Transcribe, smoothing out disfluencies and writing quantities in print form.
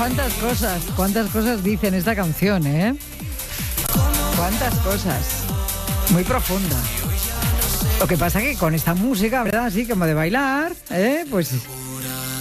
Cuántas cosas dicen esta canción, ¿eh? Cuántas cosas. Muy profunda. Lo que pasa que con esta música, ¿verdad? Así como de bailar, pues